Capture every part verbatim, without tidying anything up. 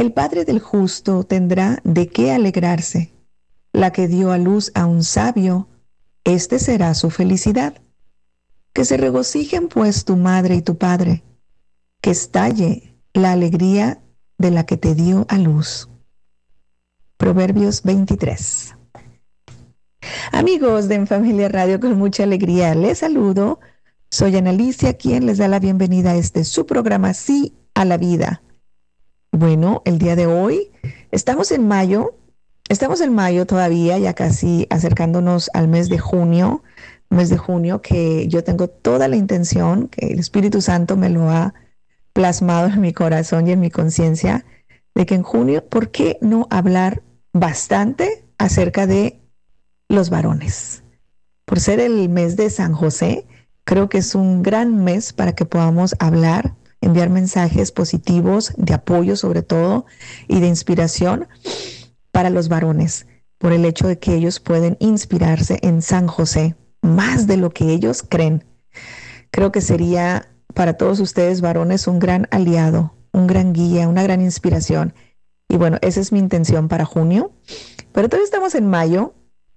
El padre del justo tendrá de qué alegrarse. La que dio a luz a un sabio, este será su felicidad. Que se regocijen pues tu madre y tu padre, que estalle la alegría de la que te dio a luz. Proverbios veintitrés. Amigos de En Familia Radio, con mucha alegría les saludo. Soy Analicia, quien les da la bienvenida a este su programa Sí a la Vida. Bueno, el día de hoy estamos en mayo, estamos en mayo todavía, ya casi acercándonos al mes de junio, mes de junio que yo tengo toda la intención, que el Espíritu Santo me lo ha plasmado en mi corazón y en mi conciencia, de que en junio, ¿por qué no hablar bastante acerca de los varones? Por ser el mes de San José, creo que es un gran mes para que podamos hablar, enviar mensajes positivos, de apoyo sobre todo, y de inspiración para los varones, por el hecho de que ellos pueden inspirarse en San José, más de lo que ellos creen. Creo que sería para todos ustedes varones un gran aliado, un gran guía, una gran inspiración. Y bueno, esa es mi intención para junio. Pero todavía estamos en mayo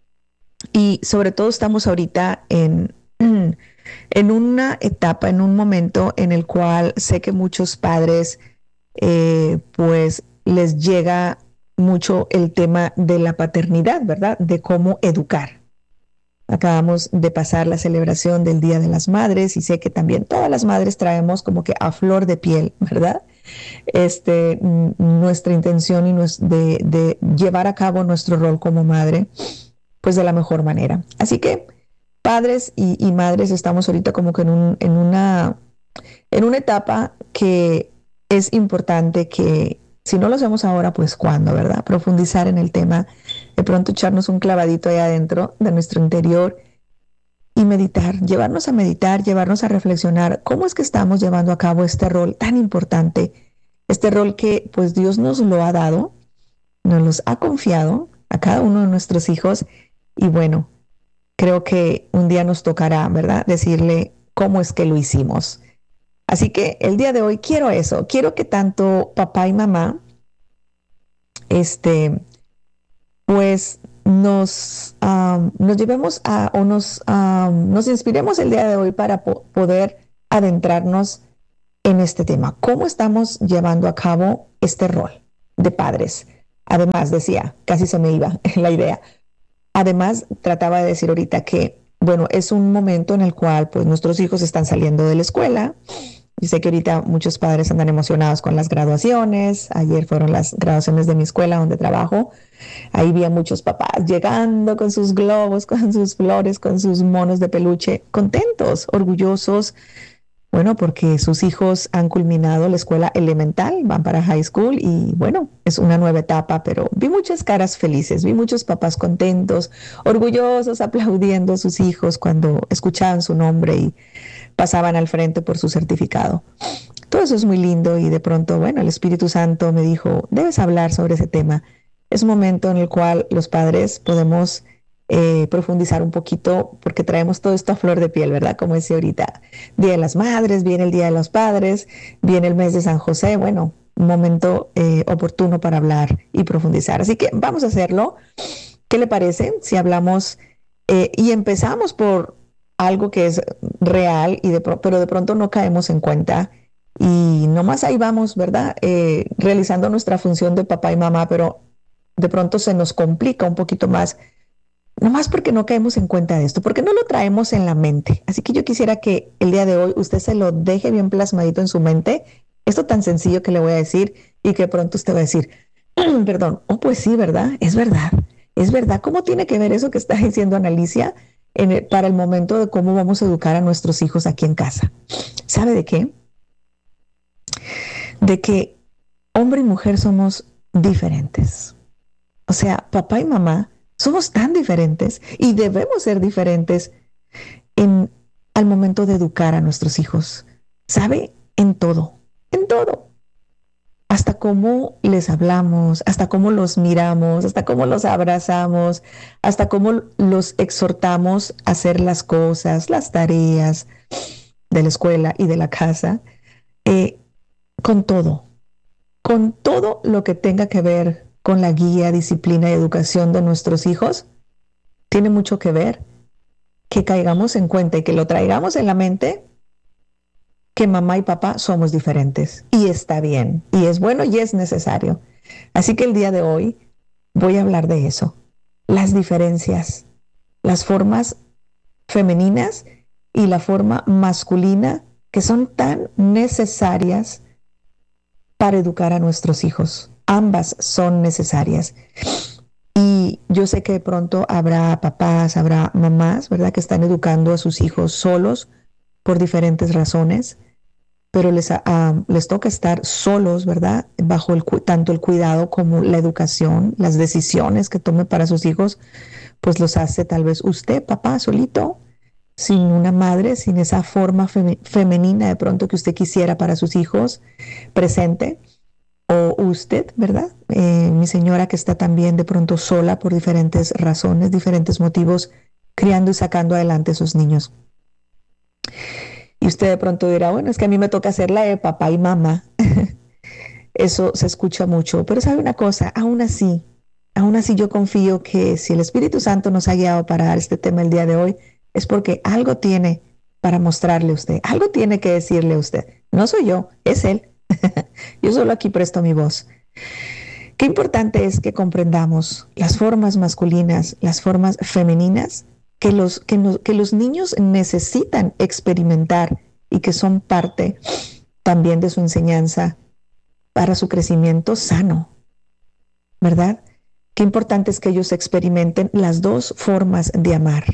y sobre todo estamos ahorita en, en una etapa, en un momento en el cual sé que muchos padres eh, pues les llega mucho el tema de la paternidad, ¿verdad? De cómo educar. Acabamos de pasar la celebración del Día de las Madres y sé que también todas las madres traemos como que a flor de piel, ¿verdad? Este, nuestra intención y nos, de, de llevar a cabo nuestro rol como madre, pues de la mejor manera. Así que padres y, y madres estamos ahorita como que en, un, en, una, en una etapa que es importante que si no lo hacemos ahora, pues ¿cuándo, verdad? Profundizar en el tema, de pronto echarnos un clavadito ahí adentro de nuestro interior y meditar, llevarnos a meditar, llevarnos a reflexionar cómo es que estamos llevando a cabo este rol tan importante, este rol que pues Dios nos lo ha dado, nos los ha confiado a cada uno de nuestros hijos y bueno, creo que un día nos tocará, ¿verdad? Decirle cómo es que lo hicimos. Así que el día de hoy quiero eso, quiero que tanto papá y mamá, este, pues nos, um, nos llevemos a, o nos, um, nos inspiremos el día de hoy para po- poder adentrarnos en este tema. ¿Cómo estamos llevando a cabo este rol de padres? Además, decía, casi se me iba la idea. Además, trataba de decir ahorita que, bueno, es un momento en el cual pues nuestros hijos están saliendo de la escuela. Yo sé que ahorita muchos padres andan emocionados con las graduaciones. Ayer fueron las graduaciones de mi escuela donde trabajo. Ahí vi a muchos papás llegando con sus globos, con sus flores, con sus monos de peluche, contentos, orgullosos. Bueno, porque sus hijos han culminado la escuela elemental, van para high school y bueno, es una nueva etapa, pero vi muchas caras felices, vi muchos papás contentos, orgullosos, aplaudiendo a sus hijos cuando escuchaban su nombre y pasaban al frente por su certificado. Todo eso es muy lindo y de pronto, bueno, el Espíritu Santo me dijo, debes hablar sobre ese tema. Es un momento en el cual los padres podemos eh, profundizar un poquito porque traemos todo esto a flor de piel, ¿verdad? Como decía ahorita, Día de las Madres, viene el Día de los Padres, viene el mes de San José, bueno, un momento eh, oportuno para hablar y profundizar. Así que vamos a hacerlo. ¿Qué le parece si hablamos eh, y empezamos por algo que es real, y de, pero de pronto no caemos en cuenta y nomás ahí vamos, ¿verdad? Eh, realizando nuestra función de papá y mamá, pero de pronto se nos complica un poquito más, nomás porque no caemos en cuenta de esto, porque no lo traemos en la mente. Así que yo quisiera que el día de hoy usted se lo deje bien plasmadito en su mente, esto tan sencillo que le voy a decir y que pronto usted va a decir, perdón, oh pues sí, ¿verdad? Es verdad, es verdad. ¿Cómo tiene que ver eso que está diciendo Analicia en el, para el momento de cómo vamos a educar a nuestros hijos aquí en casa? ¿Sabe de qué? De que hombre y mujer somos diferentes. O sea, papá y mamá somos tan diferentes y debemos ser diferentes en, al momento de educar a nuestros hijos. ¿Sabe? En todo, en todo. Hasta cómo les hablamos, hasta cómo los miramos, hasta cómo los abrazamos, hasta cómo los exhortamos a hacer las cosas, las tareas de la escuela y de la casa, eh, con todo. con todo lo que tenga que ver con la guía, disciplina y educación de nuestros hijos, tiene mucho que ver que caigamos en cuenta y que lo traigamos en la mente que mamá y papá somos diferentes y está bien y es bueno y es necesario. Así que el día de hoy voy a hablar de eso, las diferencias, las formas femeninas y la forma masculina que son tan necesarias para educar a nuestros hijos. Ambas son necesarias. Y yo sé que de pronto habrá papás, habrá mamás, ¿verdad?, que están educando a sus hijos solos por diferentes razones, pero les, uh, les toca estar solos, ¿verdad?, bajo el, tanto el cuidado como la educación, las decisiones que tome para sus hijos, pues los hace tal vez usted, papá, solito, sin una madre, sin esa forma fem- femenina de pronto que usted quisiera para sus hijos presente. O usted, ¿verdad? Eh, mi señora que está también de pronto sola por diferentes razones, diferentes motivos, criando y sacando adelante a sus niños. Y usted de pronto dirá, bueno, es que a mí me toca hacer la de papá y mamá. Eso se escucha mucho, pero sabe una cosa, aún así, aún así yo confío que si el Espíritu Santo nos ha guiado para dar este tema el día de hoy, es porque algo tiene para mostrarle a usted, algo tiene que decirle a usted. No soy yo, es Él. Yo solo aquí presto mi voz. Qué importante es que comprendamos las formas masculinas, las formas femeninas que los, que no, que los niños necesitan experimentar y que son parte también de su enseñanza para su crecimiento sano, ¿verdad? Qué importante es que ellos experimenten las dos formas de amar.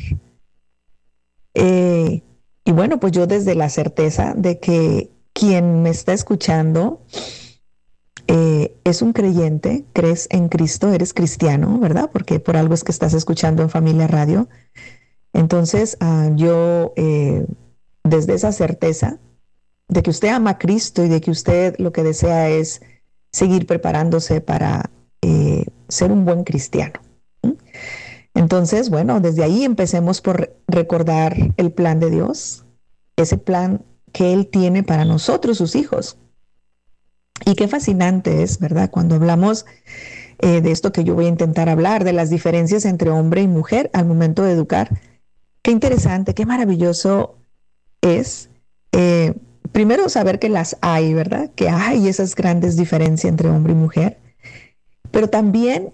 Eh, y bueno, pues yo desde la certeza de que quien me está escuchando eh, es un creyente, crees en Cristo, eres cristiano, ¿verdad? Porque por algo es que estás escuchando en Familia Radio. Entonces, uh, yo eh, desde esa certeza de que usted ama a Cristo y de que usted lo que desea es seguir preparándose para eh, ser un buen cristiano. ¿Mm? Entonces, bueno, desde ahí empecemos por recordar el plan de Dios, ese plan que Él tiene para nosotros, sus hijos. Y qué fascinante es, ¿verdad? Cuando hablamos eh, de esto que yo voy a intentar hablar, de las diferencias entre hombre y mujer al momento de educar. Qué interesante, qué maravilloso es, eh, primero saber que las hay, ¿verdad? Que hay esas grandes diferencias entre hombre y mujer, pero también